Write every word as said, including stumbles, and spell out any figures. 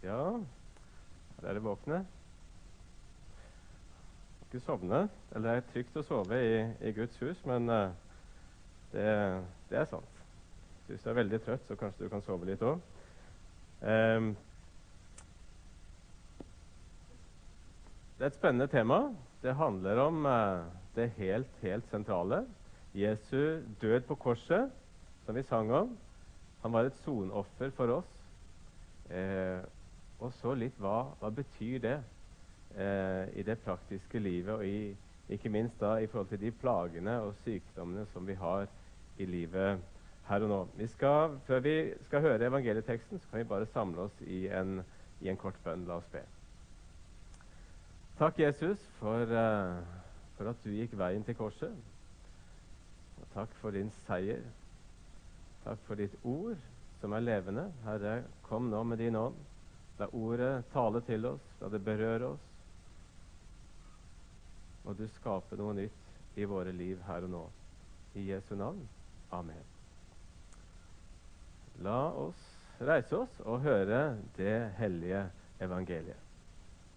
Ja, her er det våkne. Ikke sovne. Eller det er trygt å sove i, i Guds hus, men uh, det, det er sant. Hvis du er veldig trøtt, så kanskje du kan sove litt òg. Um, det er et spennende tema. Det handler om uh, det helt, helt sentrale. Jesu død på korset, som vi sang om. Han var et sonoffer for oss. Eh, og så litt hva, hva betyr det eh, i det praktiske livet, og i, ikke minst da i forhold til de plagene og sykdommene som vi har i livet her og nå. Vi skal, før vi skal høre evangelieteksten, så kan vi bare samle oss i en, i en kort bønn. La oss be. Takk, Jesus, for, uh, for at du gikk veien til korset. Og takk for din seier. Takk for ditt ord, som er levende. Herre, kom nå med din ånd. La ordet tale til oss, la det berøre oss. Og du skaper noe nytt i våre liv her og nå. I Jesu navn. Amen. La oss reise oss og høre det hellige evangeliet.